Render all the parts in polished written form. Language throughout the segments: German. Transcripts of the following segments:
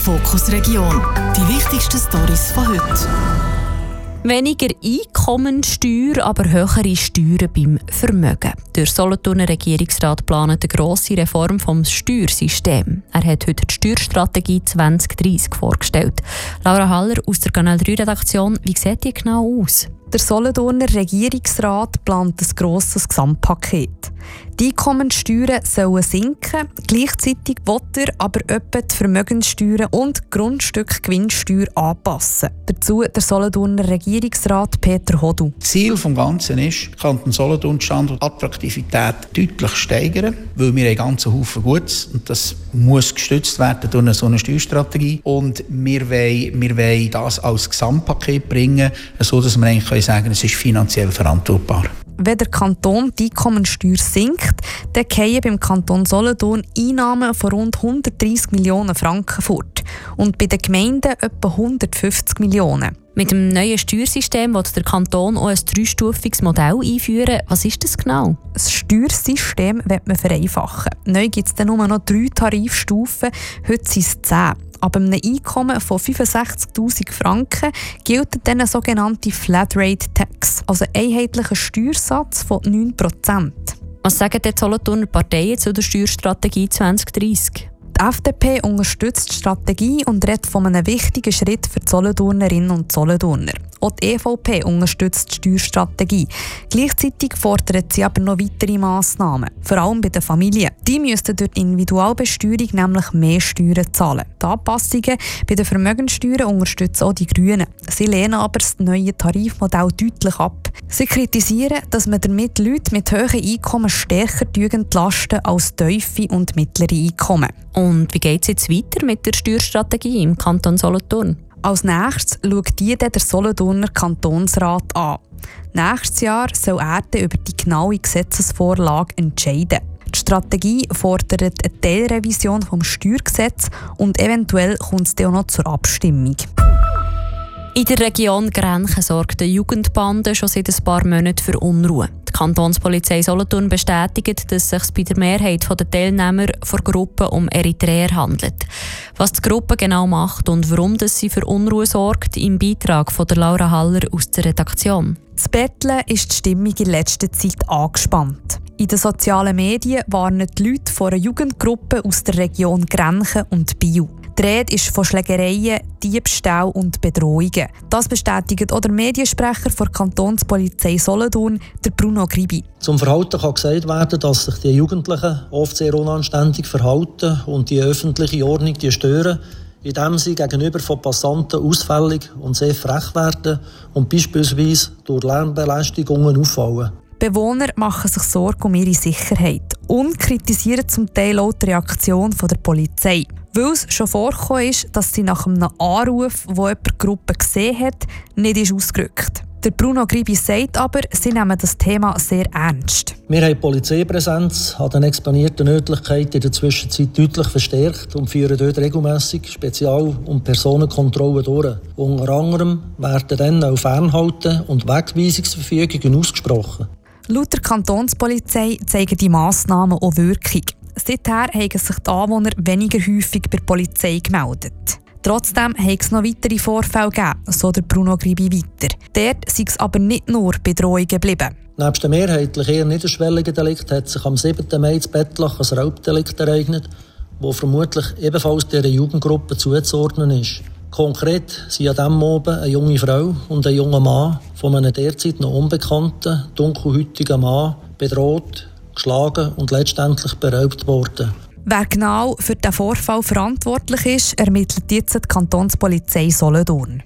Fokus Region. Die wichtigsten Storys von heute. Weniger Einkommensteuer, aber höhere Steuern beim Vermögen. Der Solothurner Regierungsrat plant eine grosse Reform des Steuersystems. Er hat heute die Steuerstrategie 2030 vorgestellt. Laura Haller aus der Kanal 3 Redaktion, wie sieht die genau aus? Der Solothurner Regierungsrat plant ein grosses Gesamtpaket. Die Einkommenssteuern sollen sinken, gleichzeitig will er aber etwa die Vermögenssteuern und die Grundstückgewinnsteuer anpassen. Dazu der Solothurner Regierungsrat Peter Hodu. Ziel des Ganzen ist, Kanton Solothurn Standort Attraktivität deutlich steigern, weil wir einen ganzen Haufen Gutes und das muss gestützt werden durch so eine Steuerstrategie. Und wir wollen das als Gesamtpaket bringen, sodass wir eigentlich sagen können, es ist finanziell verantwortbar. Wenn der Kanton die Einkommensteuer sinkt, dann fallen beim Kanton Solothurn Einnahmen von rund 130 Millionen Franken fort und bei den Gemeinden etwa 150 Millionen. Mit dem neuen Steuersystem will der Kanton auch ein dreistufiges Modell einführen. Was ist das genau? Das Steuersystem will man vereinfachen. Neu gibt es dann nur noch 3 Tarifstufen, heute sind es 10. Ab einem Einkommen von 65'000 Franken gilt dann eine sogenannte Flatrate Tax, also ein einheitlicher Steuersatz von 9%. Was sagen die Solothurner Parteien zu der Steuerstrategie 2030? Die FDP unterstützt die Strategie und redet von einem wichtigen Schritt für die Solothurnerinnen und Solothurner. Auch die EVP unterstützt die Steuerstrategie. Gleichzeitig fordert sie aber noch weitere Massnahmen, vor allem bei den Familien. Die müssten durch die Individualbesteuerung nämlich mehr Steuern zahlen. Die Anpassungen bei den Vermögenssteuern unterstützen auch die Grünen. Sie lehnen aber das neue Tarifmodell deutlich ab. Sie kritisieren, dass man damit Leute mit hohen Einkommen stärker entlasten als tiefe und mittlere Einkommen. Und wie geht es jetzt weiter mit der Steuerstrategie im Kanton Solothurn? Als nächstes schaut die der Solothurner Kantonsrat an. Nächstes Jahr soll er über die genaue Gesetzesvorlage entscheiden. Die Strategie fordert eine Teilrevision des Steuergesetzes und eventuell kommt es dann auch noch zur Abstimmung. In der Region Grenchen sorgt die Jugendbande schon seit ein paar Monaten für Unruhe. Die Kantonspolizei Solothurn bestätigt, dass es sich bei der Mehrheit der Teilnehmer der Gruppe um Eritreer handelt. Was die Gruppe genau macht und warum sie für Unruhe sorgt, im Beitrag von der Laura Haller aus der Redaktion. Das Betteln ist die Stimmung in letzter Zeit angespannt. In den sozialen Medien warnen die Leute vor einer Jugendgruppe aus der Region Grenchen und Biel. Die Rede ist von Schlägereien, Diebstahl und Bedrohungen. Das bestätigt auch der Mediensprecher der Kantonspolizei Solothurn, der Bruno Gribi. Zum Verhalten kann gesagt werden, dass sich die Jugendlichen oft sehr unanständig verhalten und die öffentliche Ordnung stören, indem sie gegenüber von Passanten ausfällig und sehr frech werden und beispielsweise durch Lärmbelästigungen auffallen. Bewohner machen sich Sorgen um ihre Sicherheit und kritisieren zum Teil auch die Reaktion der Polizei. Weil es schon vorgekommen ist, dass sie nach einem Anruf, wo jemand die Gruppe gesehen hat, nicht ist ausgerückt. Der Bruno Gribi sagt aber, sie nehmen das Thema sehr ernst. Wir haben die Polizeipräsenz an den exponierten Örtlichkeiten in der Zwischenzeit deutlich verstärkt und führen dort regelmässig Spezial- und Personenkontrollen durch. Unter anderem werden dann auch Fernhalten- und Wegweisungsverfügungen ausgesprochen. Laut der Kantonspolizei zeigen die Massnahmen auch Wirkung. Seither haben sich die Anwohner weniger häufig bei der Polizei gemeldet. Trotzdem hat es noch weitere Vorfälle gegeben, so der Bruno Gribi weiter. Dort sei es aber nicht nur bei Drohungen geblieben. Nebst dem mehrheitlich eher niederschwelligen Delikt hat sich am 7. Mai in Bettlach ein Raubdelikt ereignet, das vermutlich ebenfalls dieser Jugendgruppe zuzuordnen ist. Konkret sind an diesem Abend eine junge Frau und ein junger Mann von einem derzeit noch unbekannten, dunkelhäutigen Mann bedroht, geschlagen und letztendlich beraubt worden. Wer genau für diesen Vorfall verantwortlich ist, ermittelt jetzt die Kantonspolizei Solothurn.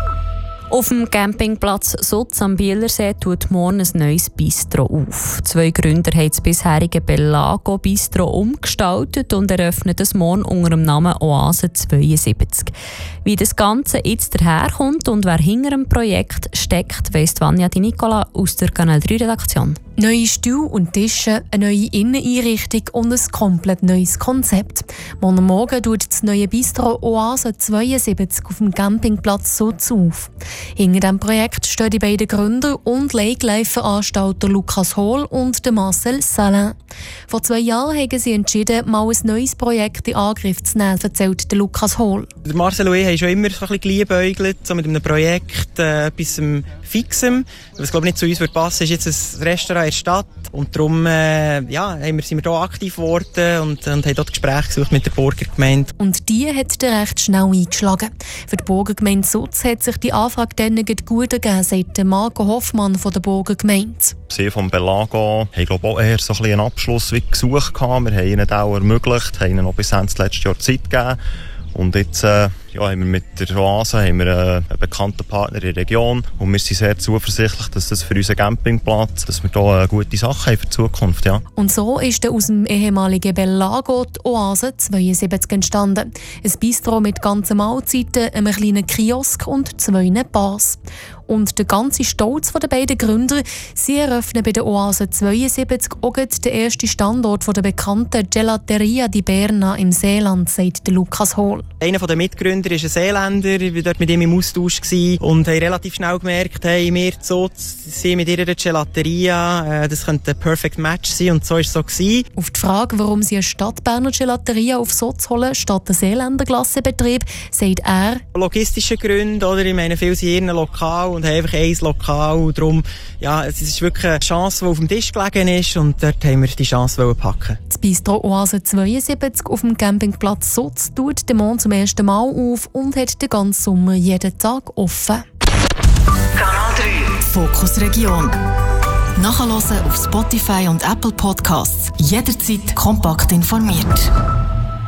Auf dem Campingplatz Sutz am Bielersee tut morgen ein neues Bistro auf. 2 Gründer haben das bisherige Bellago Bistro umgestaltet und eröffnet es morgen unter dem Namen Oase 72. Wie das Ganze jetzt daherkommt und wer hinter dem Projekt steckt, weiss Vanja Di Nicola aus der Kanal 3 Redaktion. Neue Stühle und Tische, eine neue Inneneinrichtung und ein komplett neues Konzept. Morgen tut das neue Bistro Oase 72 auf dem Campingplatz Sutz auf. Hinter diesem Projekt stehen die beiden Gründer und Lake-Life-Veranstalter Lukas Hohl und Marcel Salin. Vor 2 Jahren haben sie entschieden, mal ein neues Projekt in Angriff zu nehmen, erzählt Lukas Hohl. Marcel und ich haben schon immer so ein bisschen geliebäugelt, so mit einem Projekt, etwas Fixem. Was glaube ich nicht zu uns passen würde, ist jetzt ein Restaurant in der Stadt. Und darum sind wir hier aktiv geworden und haben dort Gespräche gesucht mit der Burgergemeinde. Und die hat recht schnell eingeschlagen. Für die Burgergemeinde Sutz hat sich die Anfrage dann gut ergeben, sagt Marco Hoffmann von der Burgergemeinde. Sie vom Belago haben glaube auch eher so ein bisschen einen Abschluss gesucht. Wir haben ihnen auch ermöglicht, haben ihnen noch bis Ende letztes Jahr Zeit gegeben. Und jetzt haben wir mit der Oase einen bekannten Partner in der Region und wir sind sehr zuversichtlich, dass das für unseren Campingplatz, dass wir da eine gute Sache haben für die Zukunft. Ja. Und so ist aus dem ehemaligen Belago die Oase 72 entstanden. Ein Bistro mit ganzen Mahlzeiten, einem kleinen Kiosk und 2 Bars. Und der ganze Stolz der beiden Gründer, sie eröffnen bei der Oase 72 auch den ersten Standort der bekannten Gelateria di Berna im Seeland, sagt Lukas Hohl. Einer der Mitgründer ist ein Seeländer, wir waren dort mit ihm im Austausch und haben relativ schnell gemerkt, wir sind mit ihrer Gelateria, das könnte ein Perfect Match sein und so war es so gewesen. Auf die Frage, warum sie eine Stadtberner Gelateria auf Sutz holen, statt einen Seeländer Glassebetrieb, sagt er: Logistische Gründe, oder? Ich meine, viele sind hier in einem Lokal und haben einfach ein Lokal. Und darum, es ist wirklich eine Chance, die auf dem Tisch gelegen ist und dort haben wir die Chance packen. Das Bistro Oase 72 auf dem Campingplatz Sutz tut den Mond zum ersten Mal auf und hat den ganzen Sommer jeden Tag offen. Kanal 3 Fokus Region. Nachhören auf Spotify und Apple Podcasts. Jederzeit kompakt informiert.